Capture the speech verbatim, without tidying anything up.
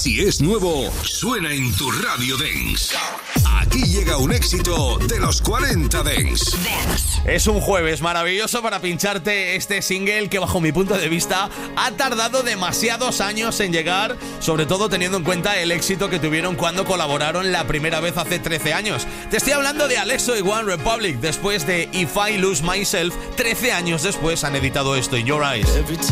Si es nuevo, suena en tu radio Dance. Aquí llega un éxito de los cuarenta Dance. Es un jueves maravilloso para pincharte este single que, bajo mi punto de vista, ha tardado demasiados años en llegar, sobre todo teniendo en cuenta el éxito que tuvieron cuando colaboraron la primera vez hace trece años. Te estoy hablando de Alesso y One Republic. Después de If I Lose Myself, trece años después han editado esto, In Your Eyes.